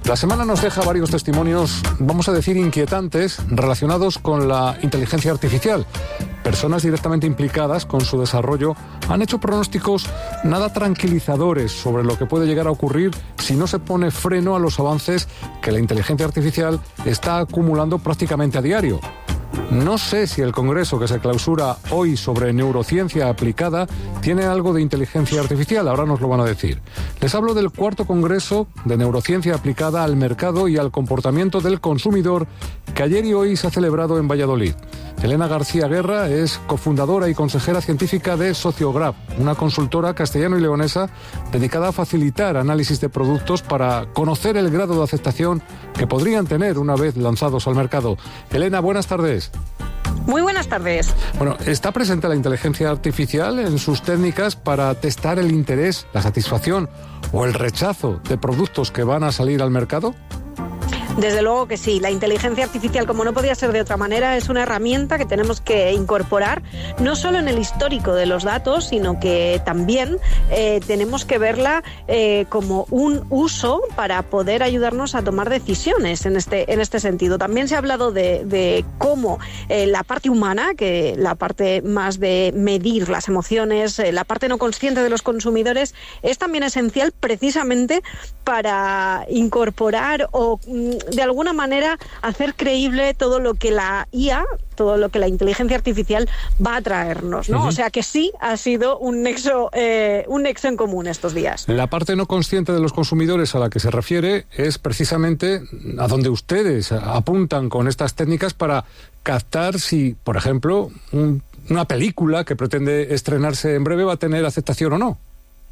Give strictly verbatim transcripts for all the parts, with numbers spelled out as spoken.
La semana nos deja varios testimonios, vamos a decir, inquietantes, relacionados con la inteligencia artificial. Personas directamente implicadas con su desarrollo han hecho pronósticos nada tranquilizadores sobre lo que puede llegar a ocurrir si no se pone freno a los avances que la inteligencia artificial está acumulando prácticamente a diario. No sé si el congreso que se clausura hoy sobre neurociencia aplicada tiene algo de inteligencia artificial, ahora nos lo van a decir. Les hablo del cuarto congreso de neurociencia aplicada al mercado y al comportamiento del consumidor que ayer y hoy se ha celebrado en Valladolid. Elena García Guerra es cofundadora y consejera científica de Sociograph, una consultora castellano y leonesa dedicada a facilitar análisis de productos para conocer el grado de aceptación que podrían tener una vez lanzados al mercado. Elena, buenas tardes. Muy buenas tardes. Bueno, ¿está presente la inteligencia artificial en sus técnicas para testar el interés, la satisfacción o el rechazo de productos que van a salir al mercado? Desde luego que sí. La inteligencia artificial, como no podía ser de otra manera, es una herramienta que tenemos que incorporar no solo en el histórico de los datos, sino que también eh, tenemos que verla eh, como un uso para poder ayudarnos a tomar decisiones en este, en este sentido. También se ha hablado de, de cómo eh, la parte humana, que la parte más de medir las emociones, eh, la parte no consciente de los consumidores, es también esencial precisamente para incorporar o de alguna manera hacer creíble todo lo que la I A, todo lo que la inteligencia artificial va a traernos, ¿no? Uh-huh. O sea que sí ha sido un nexo, eh, un nexo en común estos días. La parte no consciente de los consumidores a la que se refiere es precisamente a donde ustedes apuntan con estas técnicas para captar si, por ejemplo, un, una película que pretende estrenarse en breve va a tener aceptación o no.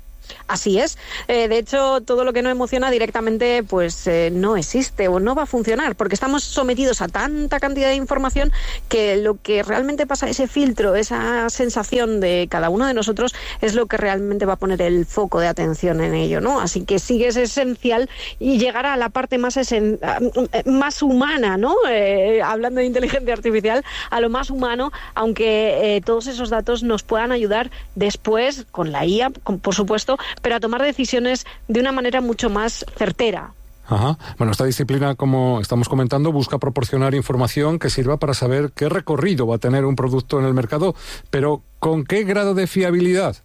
Así es. Eh, de hecho, todo lo que no emociona directamente pues eh, no existe o no va a funcionar, porque estamos sometidos a tanta cantidad de información que lo que realmente pasa, ese filtro, esa sensación de cada uno de nosotros, es lo que realmente va a poner el foco de atención en ello, ¿no? Así que sí que es esencial y llegar a la parte más, esen- más humana, ¿no? Eh, hablando de inteligencia artificial, a lo más humano, aunque eh, todos esos datos nos puedan ayudar después con la I A, con, por supuesto, pero a tomar decisiones de una manera mucho más certera. Ajá. Bueno, esta disciplina, como estamos comentando, busca proporcionar información que sirva para saber qué recorrido va a tener un producto en el mercado, pero ¿con qué grado de fiabilidad?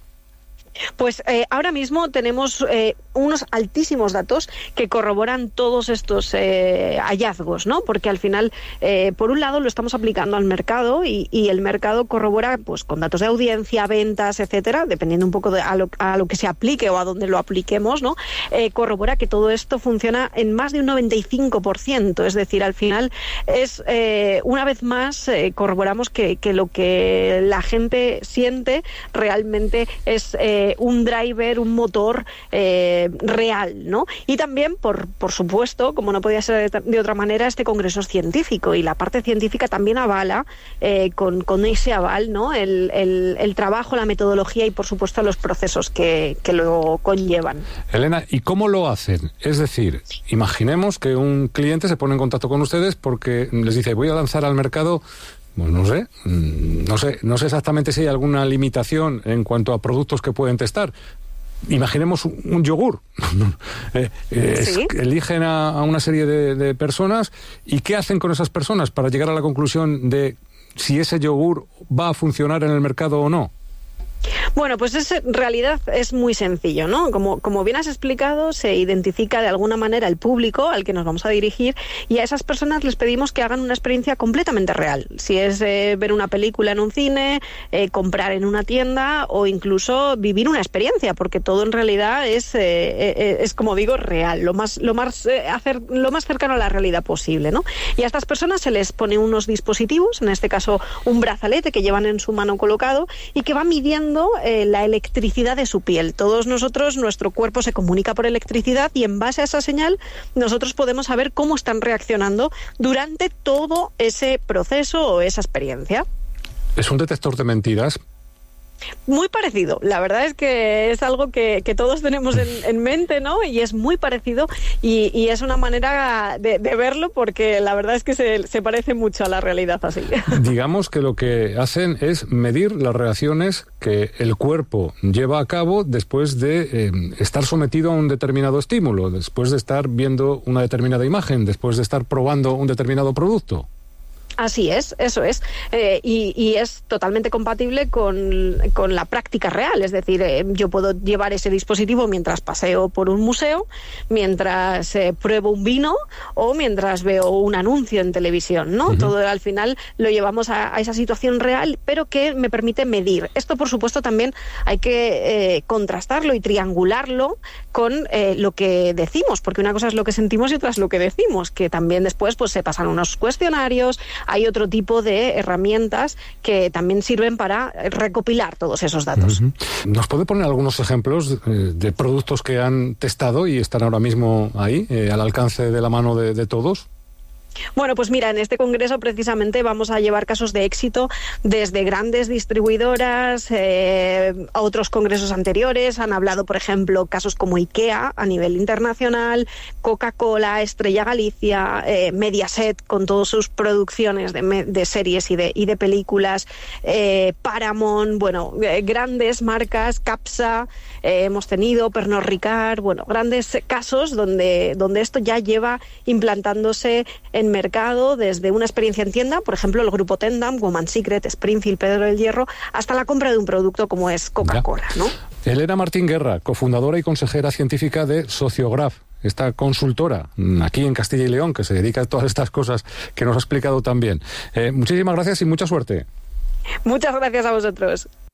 Pues eh, ahora mismo tenemos eh, unos altísimos datos que corroboran todos estos eh, hallazgos, ¿no? Porque al final, eh, por un lado, lo estamos aplicando al mercado y, y el mercado corrobora, pues, con datos de audiencia, ventas, etcétera, dependiendo un poco de a lo, a lo que se aplique o a dónde lo apliquemos, ¿no? Eh, corrobora que todo esto funciona en más de un noventa y cinco por ciento. Es decir, al final es eh, una vez más eh, corroboramos que, que lo que la gente siente realmente es eh, un driver, un motor eh, real, ¿no? Y también, por, por supuesto, como no podía ser de, de otra manera, este congreso es científico y la parte científica también avala, eh, con, con ese aval, ¿no? El, el, el trabajo, la metodología y, por supuesto, los procesos que, que lo conllevan. Elena, ¿y cómo lo hacen? Es decir, imaginemos que un cliente se pone en contacto con ustedes porque les dice, voy a lanzar al mercado... Pues no sé, no sé, no sé exactamente si hay alguna limitación en cuanto a productos que pueden testar. Imaginemos un, un yogur. eh, eh, ¿Sí? es, eligen a, a una serie de, de personas y ¿qué hacen con esas personas para llegar a la conclusión de si ese yogur va a funcionar en el mercado o no? Bueno, pues es, en realidad es muy sencillo, ¿no? Como, como bien has explicado, se identifica de alguna manera el público al que nos vamos a dirigir y a esas personas les pedimos que hagan una experiencia completamente real. Si es eh, ver una película en un cine, eh, comprar en una tienda o incluso vivir una experiencia, porque todo en realidad es, eh, eh, es como digo, real, lo más, lo, más, eh, hacer, lo más cercano a la realidad posible, ¿no? Y a estas personas se les pone unos dispositivos, en este caso un brazalete que llevan en su mano colocado y que va midiendo eh, la electricidad de su piel. Todos nosotros, nuestro cuerpo se comunica por electricidad y en base a esa señal nosotros podemos saber cómo están reaccionando durante todo ese proceso o esa experiencia. ¿Es un detector de mentiras? Muy parecido, la verdad es que es algo que, que todos tenemos en, en mente, ¿no? Y es muy parecido y, y es una manera de, de verlo porque la verdad es que se, se parece mucho a la realidad así. Digamos que lo que hacen es medir las reacciones que el cuerpo lleva a cabo después de eh, estar sometido a un determinado estímulo, después de estar viendo una determinada imagen, después de estar probando un determinado producto. Así es, eso es. Eh, y, y es totalmente compatible con, con la práctica real. Es decir, eh, yo puedo llevar ese dispositivo mientras paseo por un museo, mientras eh, pruebo un vino o mientras veo un anuncio en televisión, ¿no? Uh-huh. Todo al final lo llevamos a, a esa situación real, pero que me permite medir. Esto, por supuesto, también hay que eh, contrastarlo y triangularlo con eh, lo que decimos, porque una cosa es lo que sentimos y otra es lo que decimos, que también después pues se pasan unos cuestionarios. Hay otro tipo de herramientas que también sirven para recopilar todos esos datos. Uh-huh. ¿Nos puede poner algunos ejemplos de, de productos que han testado y están ahora mismo ahí, eh, al alcance de la mano de, de todos? Bueno, pues mira, en este congreso precisamente vamos a llevar casos de éxito desde grandes distribuidoras eh, a otros congresos anteriores. Han hablado, por ejemplo, casos como IKEA a nivel internacional, Coca-Cola, Estrella Galicia, eh, Mediaset con todas sus producciones de, de series y de, y de películas, eh, Paramount, bueno, eh, grandes marcas, Capsa, eh, hemos tenido Pernod Ricard, bueno, grandes casos donde, donde esto ya lleva implantándose en mercado desde una experiencia en tienda, por ejemplo el grupo Tendam, Woman Secret, Springfield, Pedro del Hierro, hasta la compra de un producto como es Coca-Cola, ¿no? Elena Martín Guerra, cofundadora y consejera científica de Sociograph, esta consultora aquí en Castilla y León que se dedica a todas estas cosas que nos ha explicado tan bien. Eh, muchísimas gracias y mucha suerte. Muchas gracias a vosotros.